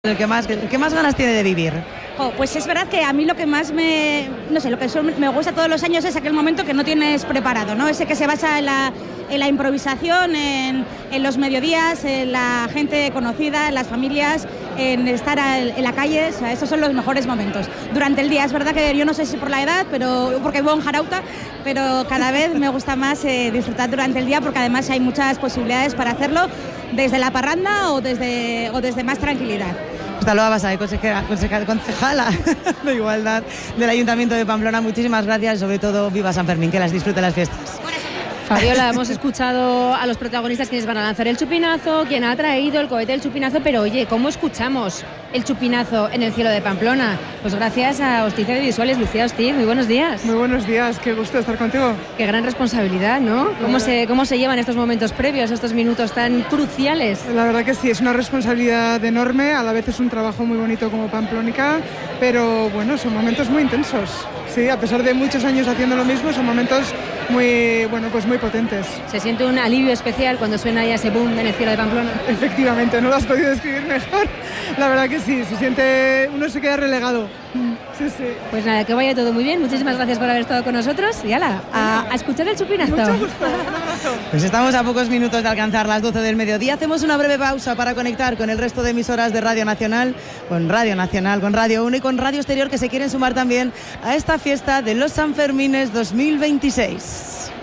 el que más ganas tiene de vivir. Pues es verdad que a mí lo que más me gusta todos los años es aquel momento que no tienes preparado, ¿no? Ese que se basa en la improvisación, en los mediodías, en la gente conocida, en las familias, en estar en la calle. O sea, esos son los mejores momentos. Durante el día es verdad que yo no sé si por la edad, pero porque vivo en Jarauta, pero cada vez me gusta más disfrutar durante el día, porque además hay muchas posibilidades para hacerlo desde la parranda o desde más tranquilidad. Hasta luego, Basay, concejala de Igualdad del Ayuntamiento de Pamplona. Muchísimas gracias y sobre todo viva San Fermín, que las disfrute las fiestas. Fabiola, hemos escuchado a los protagonistas quienes van a lanzar el chupinazo, quien ha traído el cohete del chupinazo, pero oye, ¿cómo escuchamos el chupinazo en el cielo de Pamplona? Pues gracias a Hostiz de Visuales, Lucía Hostiz, muy buenos días. Muy buenos días, qué gusto estar contigo. Qué gran responsabilidad, ¿no? ¿Cómo se llevan estos momentos previos, estos minutos tan cruciales? La verdad que sí, es una responsabilidad enorme, a la vez es un trabajo muy bonito como pamplónica, pero bueno, son momentos muy intensos. Sí, a pesar de muchos años haciendo lo mismo, son momentos muy potentes. ¿Se siente un alivio especial cuando suena ya ese boom en el cielo de Pamplona? Efectivamente, no lo has podido describir mejor. La verdad que sí, uno se queda relegado. Sí, sí. Pues nada, que vaya todo muy bien. Muchísimas gracias por haber estado con nosotros y a escuchar el chupinazo. Mucho gusto, un abrazo. Pues estamos a pocos minutos de alcanzar las 12 del mediodía. Hacemos una breve pausa para conectar con el resto de emisoras de Radio Nacional, con Radio 1 y con Radio Exterior, que se quieren sumar también a esta fiesta de los Sanfermines 2026.